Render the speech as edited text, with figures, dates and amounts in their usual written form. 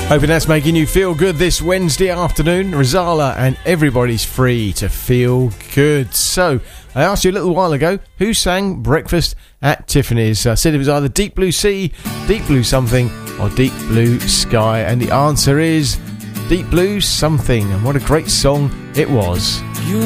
Hoping that's making you feel good this Wednesday afternoon. Rizala and Everybody's Free to Feel Good. So, I asked you a little while ago, who sang Breakfast at Tiffany's? I said it was either Deep Blue Sea, Deep Blue Something, or Deep Blue Sky. And the answer is Deep Blue Something. And what a great song it was.